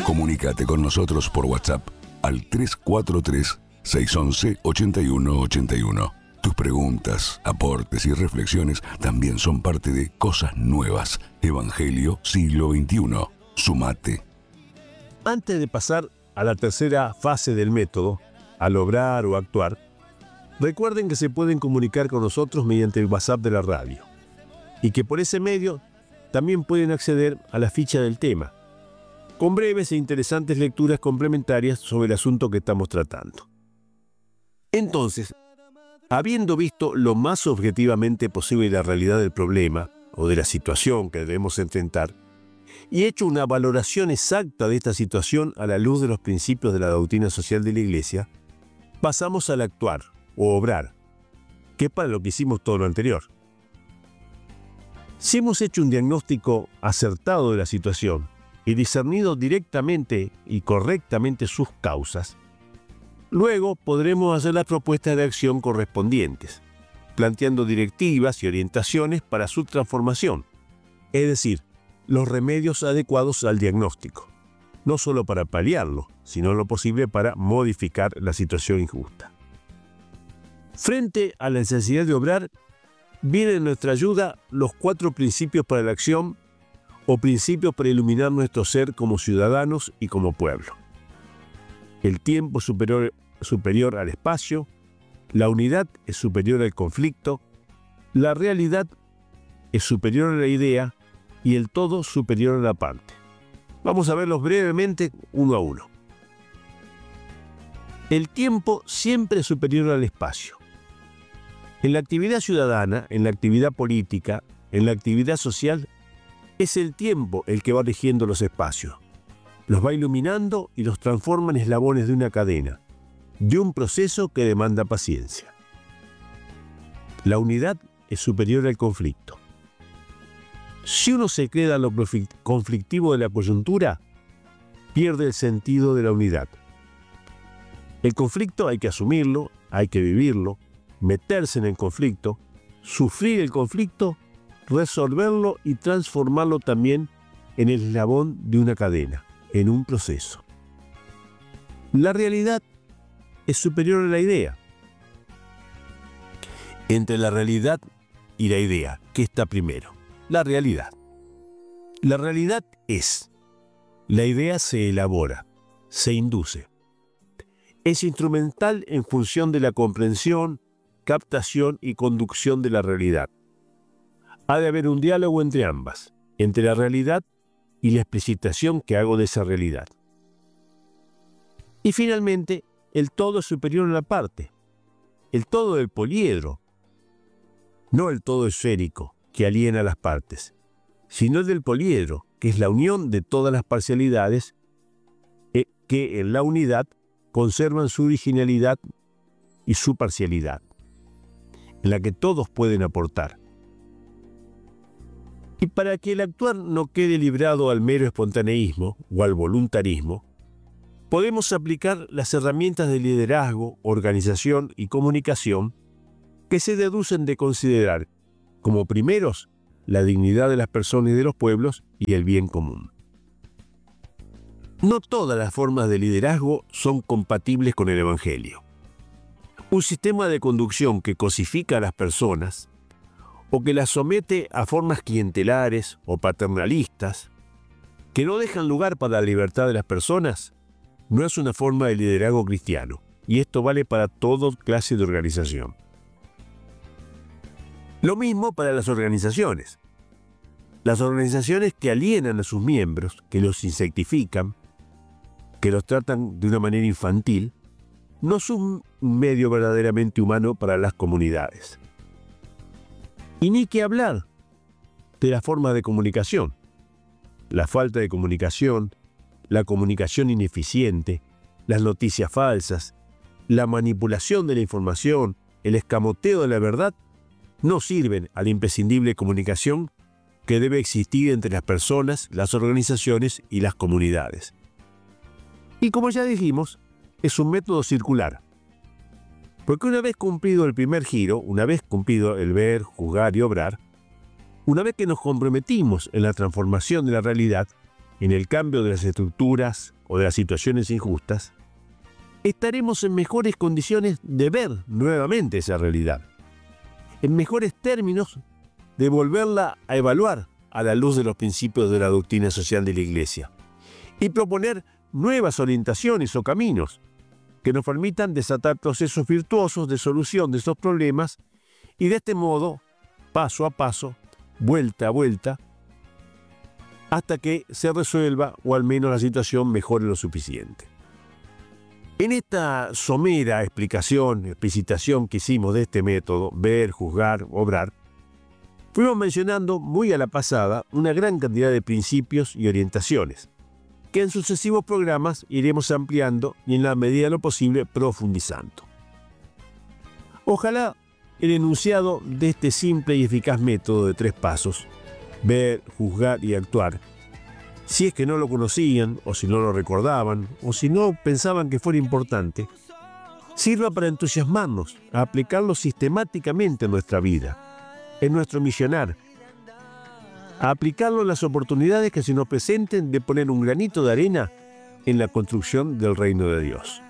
Comunícate con nosotros por WhatsApp al 343-611-8181. Tus preguntas, aportes y reflexiones también son parte de Cosas Nuevas. Evangelio Siglo XXI. Sumate. Antes de pasar a la tercera fase del método, al obrar o actuar, recuerden que se pueden comunicar con nosotros mediante el WhatsApp de la radio y que por ese medio también pueden acceder a la ficha del tema, con breves e interesantes lecturas complementarias sobre el asunto que estamos tratando. Entonces, habiendo visto lo más objetivamente posible la realidad del problema o de la situación que debemos enfrentar, y hecho una valoración exacta de esta situación a la luz de los principios de la doctrina social de la Iglesia, pasamos al actuar o obrar, que es para lo que hicimos todo lo anterior. Si hemos hecho un diagnóstico acertado de la situación y discernido directamente y correctamente sus causas, luego podremos hacer las propuestas de acción correspondientes, planteando directivas y orientaciones para su transformación, es decir, los remedios adecuados al diagnóstico, no solo para paliarlo, sino en lo posible para modificar la situación injusta. Frente a la necesidad de obrar, vienen en nuestra ayuda los 4 principios para la acción o principios para iluminar nuestro ser como ciudadanos y como pueblo. El tiempo superior al espacio, la unidad es superior al conflicto, la realidad es superior a la idea y el todo superior a la parte. Vamos a verlos brevemente uno a uno. El tiempo siempre es superior al espacio. En la actividad ciudadana, en la actividad política, en la actividad social, es el tiempo el que va rigiendo los espacios. Los va iluminando y los transforma en eslabones de una cadena, de un proceso que demanda paciencia. La unidad es superior al conflicto. Si uno se queda en lo conflictivo de la coyuntura, pierde el sentido de la unidad. El conflicto hay que asumirlo, hay que vivirlo, meterse en el conflicto, sufrir el conflicto, resolverlo y transformarlo también en el eslabón de una cadena, en un proceso. La realidad es superior a la idea. Entre la realidad y la idea, ¿qué está primero? La realidad. La realidad es. La idea se elabora, se induce. Es instrumental en función de la comprensión, captación y conducción de la realidad. Ha de haber un diálogo entre ambas, entre la realidad y la explicitación que hago de esa realidad. Y finalmente, el todo es superior a la parte, el todo del poliedro, no el todo esférico que aliena las partes, sino el del poliedro, que es la unión de todas las parcialidades que en la unidad conservan su originalidad y su parcialidad, en la que todos pueden aportar. Y para que el actuar no quede librado al mero espontaneísmo o al voluntarismo, podemos aplicar las herramientas de liderazgo, organización y comunicación que se deducen de considerar como primeros la dignidad de las personas y de los pueblos y el bien común. No todas las formas de liderazgo son compatibles con el Evangelio. Un sistema de conducción que cosifica a las personas o que las somete a formas clientelares o paternalistas que no dejan lugar para la libertad de las personas no es una forma de liderazgo cristiano, y esto vale para toda clase de organización. Lo mismo para las organizaciones. Las organizaciones que alienan a sus miembros, que los insectifican, que los tratan de una manera infantil, no son un medio verdaderamente humano para las comunidades. Y ni que hablar de la forma de comunicación. La falta de comunicación, la comunicación ineficiente, las noticias falsas, la manipulación de la información, el escamoteo de la verdad, no sirven a la imprescindible comunicación que debe existir entre las personas, las organizaciones y las comunidades. Y como ya dijimos, es un método circular. Porque una vez cumplido el primer giro, una vez cumplido el ver, juzgar y obrar, una vez que nos comprometimos en la transformación de la realidad, en el cambio de las estructuras o de las situaciones injustas, estaremos en mejores condiciones de ver nuevamente esa realidad, en mejores términos de volverla a evaluar a la luz de los principios de la doctrina social de la Iglesia y proponer nuevas orientaciones o caminos que nos permitan desatar procesos virtuosos de solución de estos problemas y de este modo, paso a paso, vuelta a vuelta, hasta que se resuelva o al menos la situación mejore lo suficiente. En esta somera explicitación que hicimos de este método, ver, juzgar, obrar, fuimos mencionando muy a la pasada una gran cantidad de principios y orientaciones, que en sucesivos programas iremos ampliando y en la medida de lo posible profundizando. Ojalá el enunciado de este simple y eficaz método de 3 pasos, ver, juzgar y actuar, si es que no lo conocían, o si no lo recordaban, o si no pensaban que fuera importante, sirva para entusiasmarnos a aplicarlo sistemáticamente en nuestra vida, en nuestro misionar, a aplicarlo en las oportunidades que se nos presenten de poner un granito de arena en la construcción del reino de Dios.